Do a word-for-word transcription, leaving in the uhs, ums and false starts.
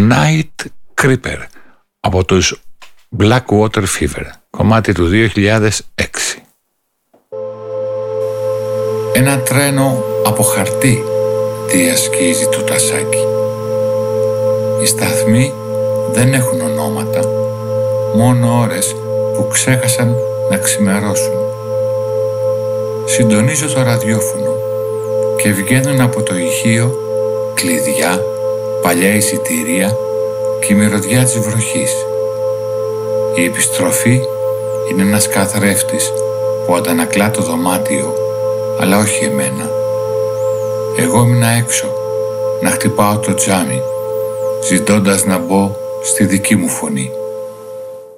Night Creeper από τους Blackwater Fever, κομμάτι του δύο χιλιάδες έξι. Ένα τρένο από χαρτί διασκίζει το τασάκι. Οι σταθμοί δεν έχουν ονόματα, μόνο ώρες που ξέχασαν να ξημερώσουν. Συντονίζω το ραδιόφωνο και βγαίνουν από το ηχείο κλειδιά, παλιά εισιτήρια και η μυρωδιά της βροχής. Η επιστροφή είναι ένας καθρέφτης που αντανακλά το δωμάτιο, αλλά όχι εμένα. Εγώ έμεινα έξω να χτυπάω το τζάμι, ζητώντας να μπω στη δική μου φωνή.